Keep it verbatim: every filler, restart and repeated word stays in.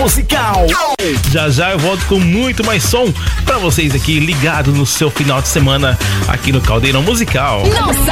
Musical. Já já eu volto com muito mais som pra vocês aqui, ligado no seu final de semana aqui no Caldeirão Musical. Não